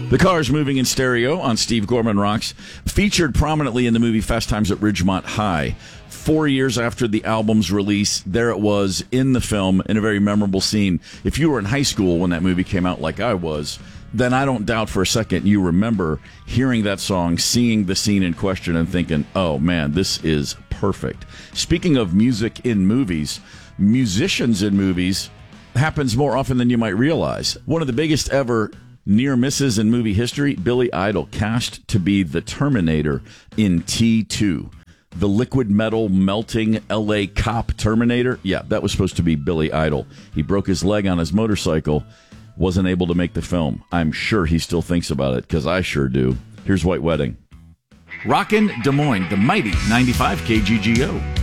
The Cars Moving in Stereo on Steve Gorman Rocks, featured prominently in the movie Fast Times at Ridgemont High. 4 years after the album's release, there it was in the film in a very memorable scene. If you were in high school when that movie came out like I was, then I don't doubt for a second you remember hearing that song, seeing the scene in question, and thinking, oh man, this is perfect. Speaking of music in movies, musicians in movies happens more often than you might realize. One of the biggest ever near misses in movie history, Billy Idol cast to be the Terminator in T2. The liquid metal melting LA cop Terminator. Yeah, that was supposed to be Billy Idol. He broke his leg on his motorcycle, wasn't able to make the film. I'm sure he still thinks about it, because I sure do. Here's White Wedding. Rockin' Des Moines, the mighty 95 KGGO.